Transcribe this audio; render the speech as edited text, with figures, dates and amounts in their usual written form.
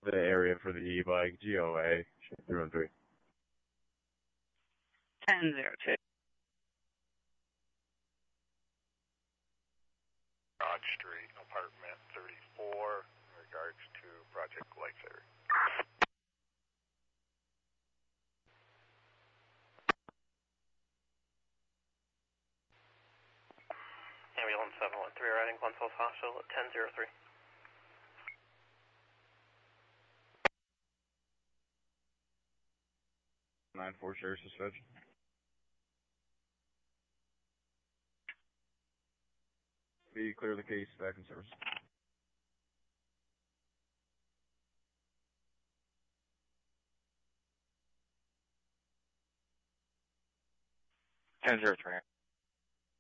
the area for the e-bike, GOA, 313. 1002. Broad Street, apartment 34, in regards to Project Lifesaver. Ambulance 713 riding Glenfels Hospital at 1003. Nine four sheriff's dispatch. Be clear the case, back in service. Ten zero three.